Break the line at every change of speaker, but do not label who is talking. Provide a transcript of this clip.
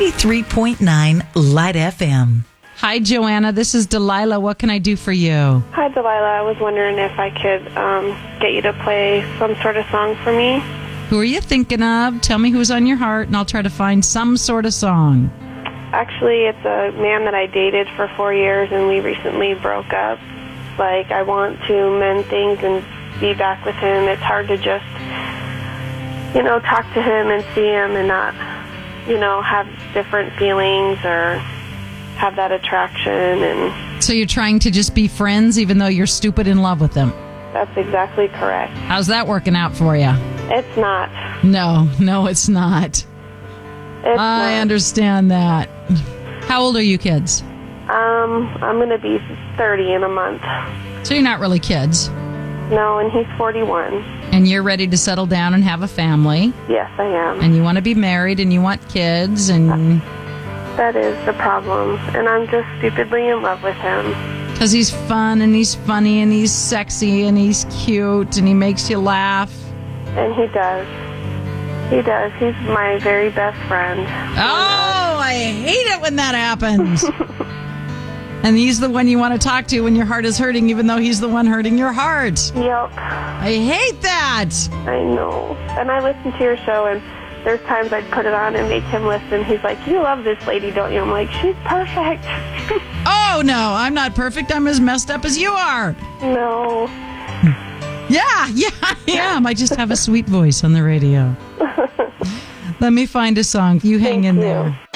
93.9 Light FM.
Hi, Joanna. This is Delilah. What can I do for you?
Hi, Delilah. I was wondering if I could get you to play some sort of song for me.
Who are you thinking of? Tell me who's on your heart, and I'll try to find some sort of song.
Actually, it's a man that I dated for 4 years, and we recently broke up. Like, I want to mend things and be back with him. It's hard to just, talk to him and see him and not, have different feelings or have that attraction. And
so you're trying to just be friends even though you're stupid in love with them?
That's exactly correct.
How's that working out for you?
It's not.
No, it's not. I understand that. How old are you kids?
I'm going to be 30 in a month.
So you're not really kids?
No, and he's 41.
And you're ready to settle down and have a family?
Yes, I am.
And you want to be married and you want kids and...
That is the problem. And I'm just stupidly in love with him.
Because he's fun and he's funny and he's sexy and he's cute and he makes you laugh.
And he does. He does. He's my very best friend.
Oh, I hate it when that happens. And he's the one you want to talk to when your heart is hurting, even though he's the one hurting your heart.
Yep.
I hate that.
I know. And I listen to your show, and there's times I'd put it on and make him listen. He's like, you love this lady, don't you? I'm like, she's perfect.
Oh, no, I'm not perfect. I'm as messed up as you are.
No.
Yeah, I am. I just have a sweet voice on the radio. Let me find a song. You hang in there.